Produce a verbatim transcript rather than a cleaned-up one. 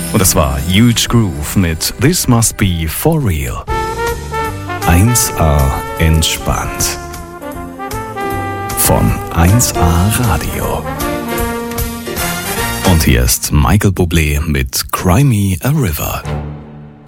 Und das war Huge Groove mit This Must Be For Real. eins A entspannt. Von eins A Radio. Und hier ist Michael Bublé mit Cry Me a River.